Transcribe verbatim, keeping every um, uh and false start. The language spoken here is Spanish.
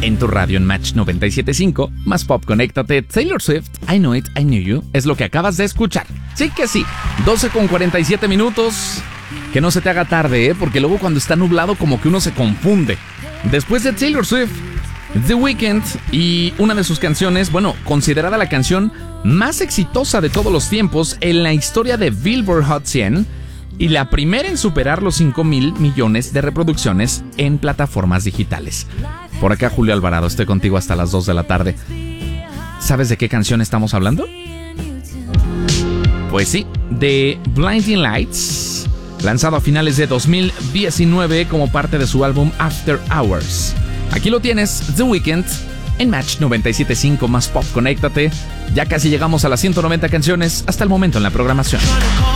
en tu radio en Match noventa y siete punto cinco, más pop, conéctate. Taylor Swift, I Know It, I Knew You, es lo que acabas de escuchar. Sí que sí, doce con cuarenta y siete minutos. Que no se te haga tarde, ¿eh? Porque luego cuando está nublado como que uno se confunde. Después de Taylor Swift, The Weeknd y una de sus canciones, bueno, considerada la canción más exitosa de todos los tiempos en la historia de Billboard Hot cien y la primera en superar los cinco mil millones de reproducciones en plataformas digitales. Por acá Julio Alvarado, estoy contigo hasta las dos de la tarde. ¿Sabes de qué canción estamos hablando? Pues sí, de Blinding Lights, lanzado a finales de dos mil diecinueve como parte de su álbum After Hours. Aquí lo tienes, The Weeknd, en Match noventa y siete punto cinco más pop, conéctate. Ya casi llegamos a las ciento noventa canciones hasta el momento en la programación.